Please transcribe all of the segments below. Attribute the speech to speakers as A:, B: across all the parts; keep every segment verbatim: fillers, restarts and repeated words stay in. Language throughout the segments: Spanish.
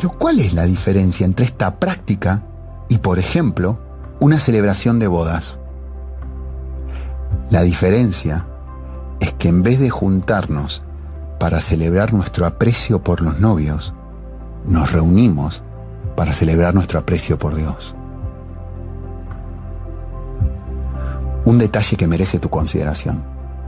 A: Pero ¿cuál es la diferencia entre esta práctica y, por ejemplo, una celebración de bodas? La diferencia es que en vez de juntarnos para celebrar nuestro aprecio por los novios, nos reunimos para celebrar nuestro aprecio por Dios. Un detalle que merece tu consideración.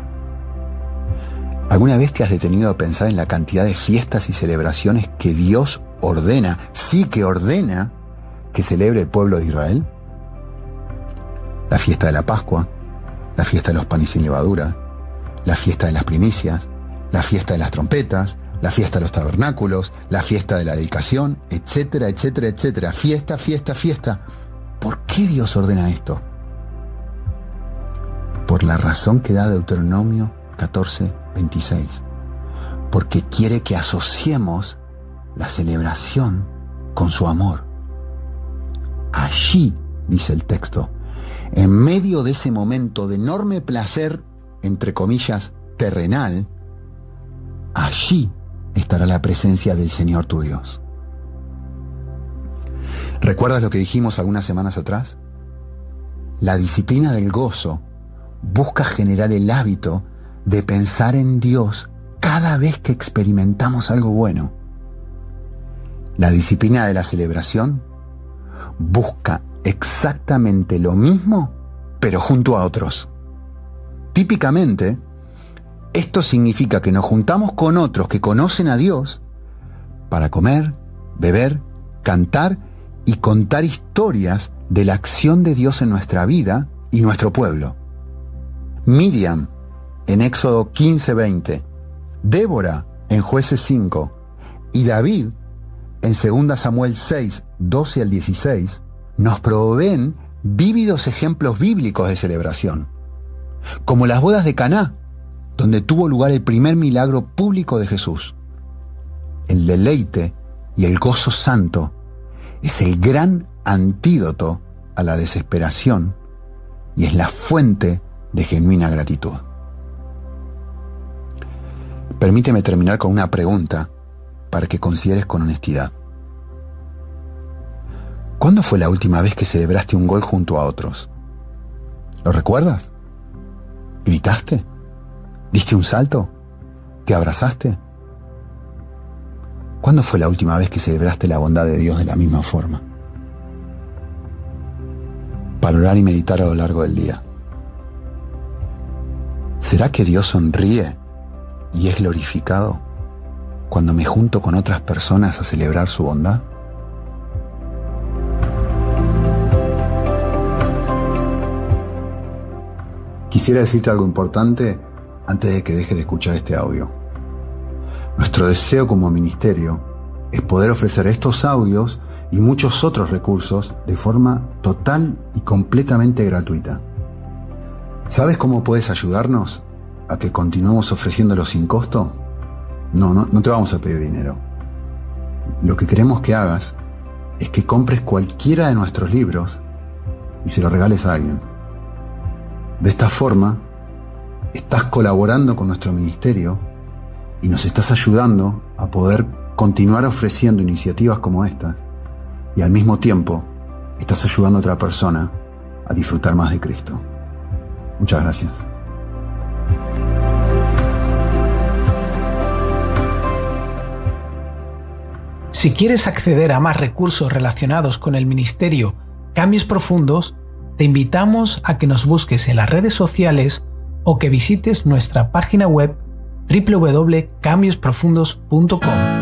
A: ¿Alguna vez te has detenido a pensar en la cantidad de fiestas y celebraciones que Dios ordena, sí que ordena, que celebre el pueblo de Israel? La fiesta de la Pascua, la fiesta de los panes sin levadura, la fiesta de las primicias, la fiesta de las trompetas, la fiesta de los tabernáculos, la fiesta de la dedicación, etcétera, etcétera, etcétera. Fiesta, fiesta, fiesta. ¿Por qué Dios ordena esto? Por la razón que da Deuteronomio catorce, veintiséis. Porque quiere que asociemos la celebración con su amor. Allí, dice el texto, en medio de ese momento de enorme placer, entre comillas, terrenal, allí estará la presencia del Señor tu Dios. ¿Recuerdas lo que dijimos algunas semanas atrás? La disciplina del gozo busca generar el hábito de pensar en Dios cada vez que experimentamos algo bueno. La disciplina de la celebración busca exactamente lo mismo, pero junto a otros. Típicamente, esto significa que nos juntamos con otros que conocen a Dios para comer, beber, cantar y contar historias de la acción de Dios en nuestra vida y nuestro pueblo. Miriam en Éxodo quince, veinte, Débora en Jueces cinco y David en segunda Samuel seis, doce al dieciséis nos proveen vívidos ejemplos bíblicos de celebración, como las bodas de Caná, donde tuvo lugar el primer milagro público de Jesús. El deleite y el gozo santo es el gran antídoto a la desesperación y es la fuente de genuina gratitud. Permíteme terminar con una pregunta para que consideres con honestidad. ¿Cuándo fue la última vez que celebraste un gol junto a otros? ¿Lo recuerdas? ¿Gritaste? ¿Diste un salto? ¿Te abrazaste? ¿Cuándo fue la última vez que celebraste la bondad de Dios de la misma forma? Para orar y meditar a lo largo del día. ¿Será que Dios sonríe y es glorificado cuando me junto con otras personas a celebrar su bondad? Quisiera decirte algo importante antes de que dejes de escuchar este audio. Nuestro deseo como ministerio es poder ofrecer estos audios y muchos otros recursos de forma total y completamente gratuita. ¿Sabes cómo puedes ayudarnos a que continuemos ofreciéndolo sin costo? No, no, no te vamos a pedir dinero. Lo que queremos que hagas es que compres cualquiera de nuestros libros y se lo regales a alguien. De esta forma, estás colaborando con nuestro ministerio y nos estás ayudando a poder continuar ofreciendo iniciativas como estas y al mismo tiempo estás ayudando a otra persona a disfrutar más de Cristo. Muchas gracias.
B: Si quieres acceder a más recursos relacionados con el ministerio Cambios Profundos, te invitamos a que nos busques en las redes sociales o que visites nuestra página web doble u doble u doble u punto cambios profundos punto com.